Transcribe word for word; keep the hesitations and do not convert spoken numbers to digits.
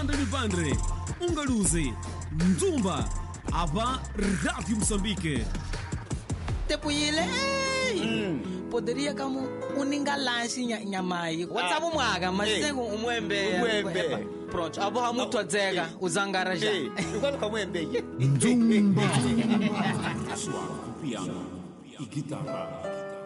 mipandre mipandre, ungaluze, nzumba, aba Rádio Moçambique. Tepuyile, poderia como uninga lanche nyamai. Whatsapp mwaga, mas tengo umwembe. Umwembe. Pronto, abo hamuto zega, uzangara já. Igual como umwembe. Nzumba. Piano e guitarra.